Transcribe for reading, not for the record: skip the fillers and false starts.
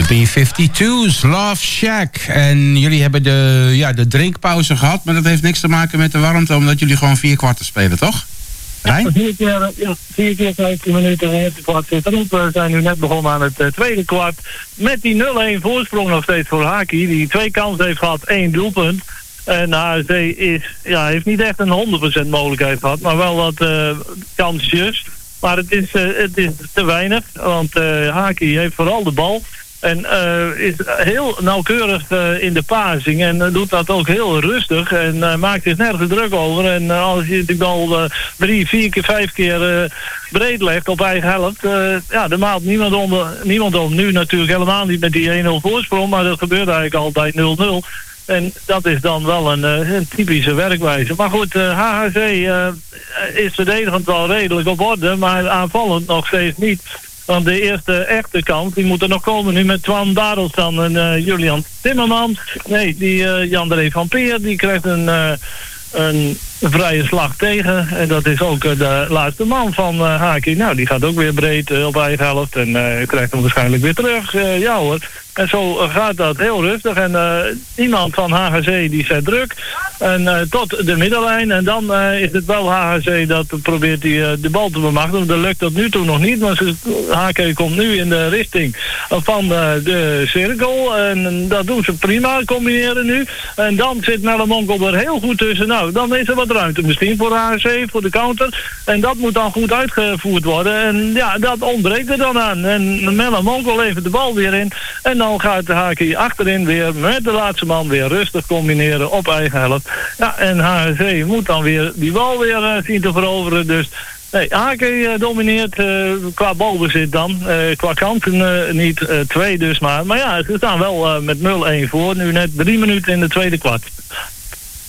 B-52's, Love Shack. En jullie hebben de drinkpauze gehad, maar dat heeft niks te maken met de warmte, omdat jullie gewoon 4 kwarten spelen, toch? Rijn? 4 keer 15 minuten en het kwart zit erop. We zijn nu net begonnen aan het tweede kwart. Met die 0-1 voorsprong nog steeds voor Haki, die 2 kansen heeft gehad, 1 doelpunt. En HSC heeft niet echt een 100% mogelijkheid gehad, maar wel wat kansjes. Maar het is te weinig, want Haki heeft vooral de bal. En is heel nauwkeurig in de passing. En doet dat ook heel rustig. En maakt zich nergens druk over. En als je de bal 3, 4 keer, 5 keer breed legt op eigen helft. Er maalt niemand om. Nu natuurlijk helemaal niet met die 1-0 voorsprong. Maar dat gebeurt eigenlijk altijd 0-0. En dat is dan wel een typische werkwijze. Maar goed, HHC is verdedigend wel redelijk op orde. Maar aanvallend nog steeds niet. Want de eerste echte kans, die moet er nog komen nu met Twan Dadelstan en Julian Timmerman. Nee, die Jan-André van Peer, die krijgt een vrije slag tegen. En dat is ook de laatste man van Haki. Nou, die gaat ook weer breed op eigen helft en krijgt hem waarschijnlijk weer terug. Ja hoor. En zo gaat dat heel rustig. En iemand van HGC die zet druk. En tot de middenlijn. En dan is het wel HGC dat probeert de bal te bemachtigen. Dat lukt tot nu toe nog niet. Maar HK komt nu in de richting van de cirkel. En dat doen ze prima. Combineren nu. En dan zit Melle Monkel er heel goed tussen. Nou, dan is er wat ruimte misschien voor HGC. Voor de counter. En dat moet dan goed uitgevoerd worden. En ja, dat ontbreekt er dan aan. En Melle Monkel levert de bal weer in. En dan gaat de Haki achterin weer met de laatste man weer rustig combineren op eigen helft. Ja, en HGC moet dan weer die bal weer zien te veroveren. Dus nee, Haki domineert qua balbezit dan. Qua kansen niet 2 dus maar. Maar ja, ze staan wel met 0-1 voor. Nu net 3 minuten in de tweede kwart.